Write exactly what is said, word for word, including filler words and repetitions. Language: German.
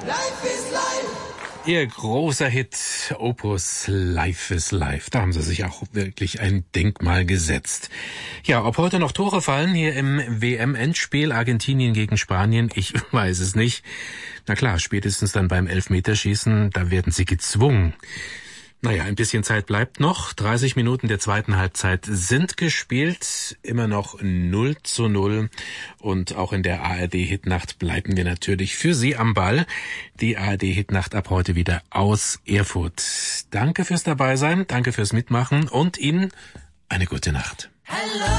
Ihr großer Hit, Opus Life is Life. Da haben sie sich auch wirklich ein Denkmal gesetzt. Ja, ob heute noch Tore fallen hier im W M-Endspiel Argentinien gegen Spanien, ich weiß es nicht. Na klar, spätestens dann beim Elfmeterschießen, da werden sie gezwungen. Naja, ein bisschen Zeit bleibt noch. dreißig Minuten der zweiten Halbzeit sind gespielt. Immer noch null zu null. Und auch in der A R D-Hitnacht bleiben wir natürlich für Sie am Ball. Die A R D-Hitnacht ab heute wieder aus Erfurt. Danke fürs Dabeisein, danke fürs Mitmachen und Ihnen eine gute Nacht. Hello.